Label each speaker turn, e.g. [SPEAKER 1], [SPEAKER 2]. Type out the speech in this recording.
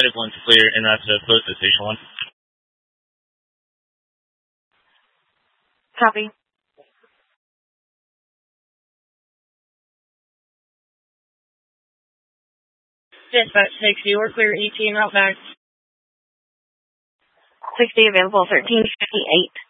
[SPEAKER 1] negative 1's clear, and that's close to station 1.
[SPEAKER 2] Copy.
[SPEAKER 3] Dispatch 60, we're clear ET and route back.
[SPEAKER 2] 60 available, 1358.